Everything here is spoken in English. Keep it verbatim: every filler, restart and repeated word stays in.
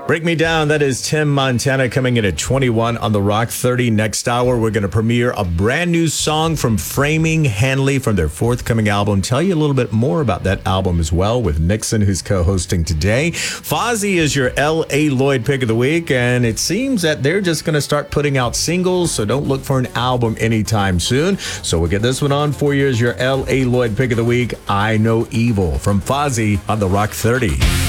Break Me Down, that is Tim Montana coming in at twenty-one on the Rock thirty. Next hour, we're going to premiere a brand new song from Framing Hanley from their forthcoming album. Tell you a little bit more about that album as well with Nixon, who's co-hosting today. Fozzy is your L A. Lloyd pick of the week, and it seems that they're just going to start putting out singles, so don't look for an album anytime soon. So we'll get this one on for you as your L A. Lloyd pick of the week, I Know Evil from Fozzy on the Rock thirty.